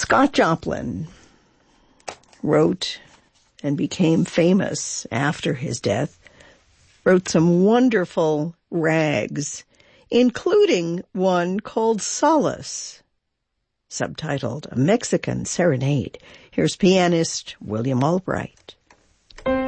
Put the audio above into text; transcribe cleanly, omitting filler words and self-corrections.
Scott Joplin wrote and became famous after his death, wrote some wonderful rags, including one called Solace, subtitled A Mexican Serenade. Here's pianist William Albright.